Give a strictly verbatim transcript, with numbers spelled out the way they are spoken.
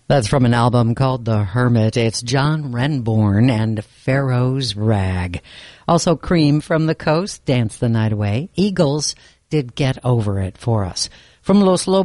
That's from an album called The Hermit. It's John Renbourn and Pharaoh's Rag. Also Cream from the Coast, Dance the Night Away. Eagles did Get Over It for us. From Los Lobos